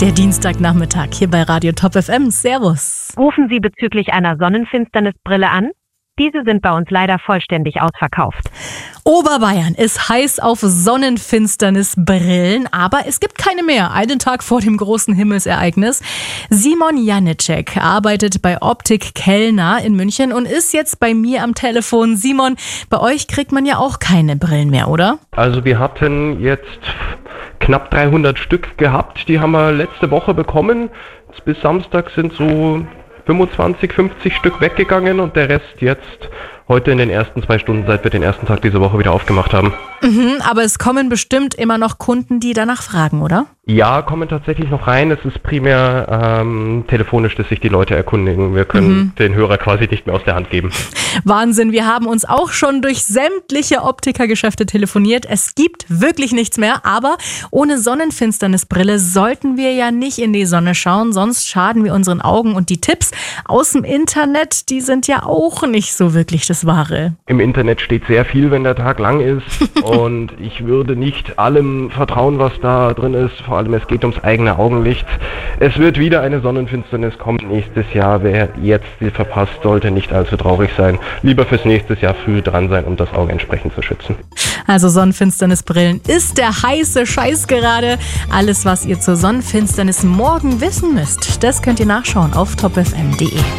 Der Dienstagnachmittag hier bei Radio Top FM. Servus. Rufen Sie bezüglich einer Sonnenfinsternisbrille an? Diese sind bei uns leider vollständig ausverkauft. Oberbayern ist heiß auf Sonnenfinsternisbrillen, aber es gibt keine mehr. Einen Tag vor dem großen Himmelsereignis. Simon Janicek arbeitet bei Optik Kellner in München und ist jetzt bei mir am Telefon. Simon, bei euch kriegt man ja auch keine Brillen mehr, oder? Also wir hatten jetzt knapp 300 Stück gehabt, die haben wir letzte Woche bekommen. Bis Samstag sind so 25, 50 Stück weggegangen und der Rest jetzt heute in den ersten 2 Stunden, seit wir den ersten Tag diese Woche wieder aufgemacht haben. Aber es kommen bestimmt immer noch Kunden, die danach fragen, oder? Ja, kommen tatsächlich noch rein. Es ist primär telefonisch, dass sich die Leute erkundigen. Wir können den Hörer quasi nicht mehr aus der Hand geben. Wahnsinn, wir haben uns auch schon durch sämtliche Optikergeschäfte telefoniert. Es gibt wirklich nichts mehr, aber ohne Sonnenfinsternisbrille sollten wir ja nicht in die Sonne schauen, sonst schaden wir unseren Augen. Und die Tipps aus dem Internet, die sind ja auch nicht so wirklich das Wahre. Im Internet steht sehr viel, wenn der Tag lang ist und ich würde nicht allem vertrauen, was da drin ist. Vor allem es geht ums eigene Augenlicht. Es wird wieder eine Sonnenfinsternis kommen nächstes Jahr. Wer jetzt die verpasst, sollte nicht allzu traurig sein. Lieber fürs nächste Jahr früh dran sein, um das Auge entsprechend zu schützen. Also Sonnenfinsternisbrillen ist der heiße Scheiß gerade. Alles, was ihr zur Sonnenfinsternis morgen wissen müsst, das könnt ihr nachschauen auf topfm.de.